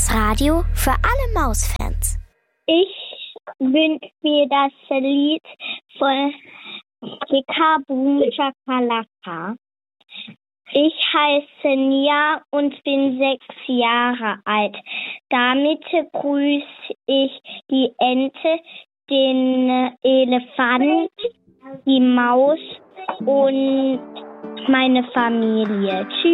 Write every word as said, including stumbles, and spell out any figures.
Radio für alle Mausfans. Ich wünsche mir das Lied von Kika Boom Chakalaka. Ich heiße Nia und bin sechs Jahre alt. Damit grüße ich die Ente, den Elefant, die Maus und meine Familie. Tschüss.